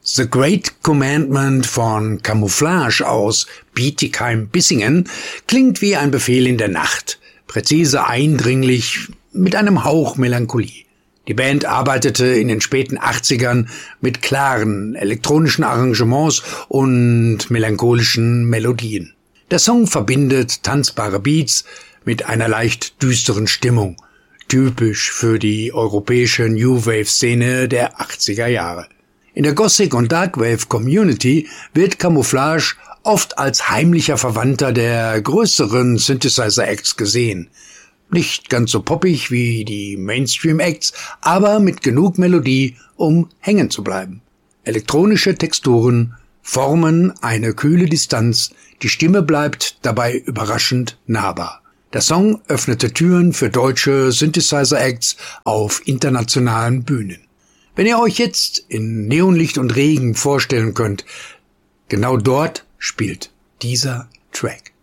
The Great Commandment von Camouflage aus Bietigheim-Bissingen klingt wie ein Befehl in der Nacht, präzise, eindringlich, mit einem Hauch Melancholie. Die Band arbeitete in den späten 80ern mit klaren elektronischen Arrangements und melancholischen Melodien. Der Song verbindet tanzbare Beats mit einer leicht düsteren Stimmung, typisch für die europäische New Wave-Szene der 80er Jahre. In der Gothic- und Darkwave-Community wird Camouflage oft als heimlicher Verwandter der größeren Synthesizer-Acts gesehen. Nicht ganz so poppig wie die Mainstream-Acts, aber mit genug Melodie, um hängen zu bleiben. Elektronische Texturen formen eine kühle Distanz, die Stimme bleibt dabei überraschend nahbar. Der Song öffnete Türen für deutsche Synthesizer-Acts auf internationalen Bühnen. Wenn ihr euch jetzt in Neonlicht und Regen vorstellen könnt, genau dort spielt dieser Track.